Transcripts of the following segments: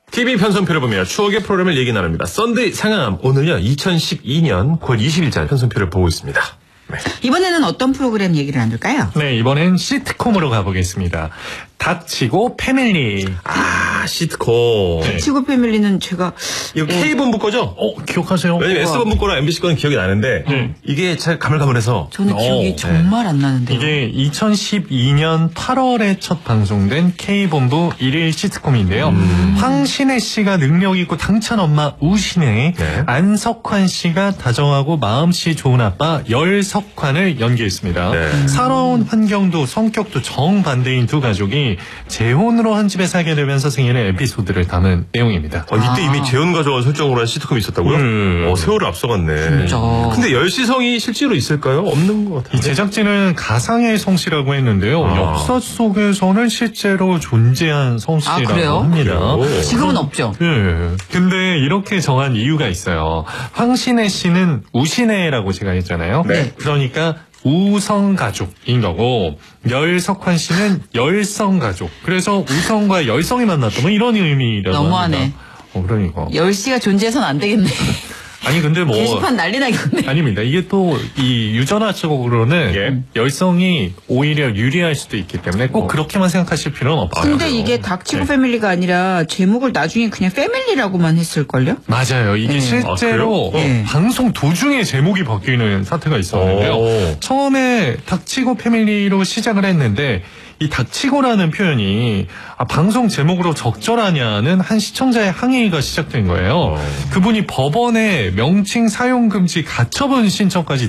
TV 편성표를 보며 추억의 프로그램을 얘기 나눕니다. 썬데이 상암. 오늘요 2012년 9월 20일자 편성표를 보고 있습니다. 네. 이번에는 어떤 프로그램 얘기를 나눌까요? 네, 이번엔 시트콤으로 가보겠습니다. 닥치고 패밀리. 아, 시트콤. 네. 치고 패밀리는 제가 이거 K본부 거죠? 기억하세요? 왜냐면 S본부 거랑 MBC 거는 기억이 나는데 이게 잘 가물가물해서 저는 기억이 정말 안 나는데요. 이게 2012년 8월에 첫 방송된 K본부 1일 시트콤인데요. 황신혜 씨가 능력 있고 당찬 엄마 우신혜, 네. 안석환 씨가 다정하고 마음씨 좋은 아빠 열석환을 연기했습니다. 네. 살아온 환경도 성격도 정반대인 두 가족이 재혼으로 한 집에 살게 되면서 생기는 에피소드를 담은 내용입니다. 이때 이미 재혼 가족을 설정으로 한 시트콤이 있었다고요? 세월을 앞서갔네. 진짜. 근데 열시성이 실제로 있을까요? 없는 것 같아요. 이 제작진은 가상의 성씨라고 했는데요. 역사 속에서는 실제로 존재한 성씨라고 그래요? 합니다. 그래요? 지금은 없죠. 예. 근데 이렇게 정한 이유가 있어요. 황신혜 씨는 우신혜라고 제가 했잖아요. 네. 그러니까 우성가족인 거고, 열석환 씨는 열성가족. 그래서 우성과 열성이 만났다. 뭐 이런 의미라고 너무하네. 합니다. 그러니까. 10시가 존재해서는 안 되겠네. 아니, 근데 뭐. 게시판 난리 나겠네. 아닙니다. 이게 또, 이 유전화적으로는 열성이 오히려 유리할 수도 있기 때문에 꼭 그렇게만 생각하실 필요는 없어요. 근데 이게 닥치고 패밀리가 아니라 제목을 나중에 그냥 패밀리라고만 했을걸요? 맞아요. 이게 실제로 그래요? 방송 도중에 제목이 바뀌는 사태가 있었는데요. 처음에 닥치고 패밀리로 시작을 했는데 이 닥치고라는 표현이 방송 제목으로 적절하냐는 한 시청자의 항의가 시작된 거예요. 그분이 법원에 명칭 사용 금지 가처분 신청까지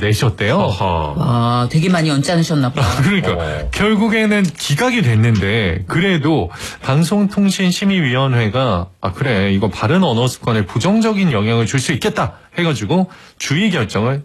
내셨대요. 되게 많이 연짜으셨나 봐. 그러니까 결국에는 기각이 됐는데 그래도 방송통신심의위원회가 그래 이거 바른 언어 습관에 부정적인 영향을 줄 수 있겠다 해가지고 주의 결정을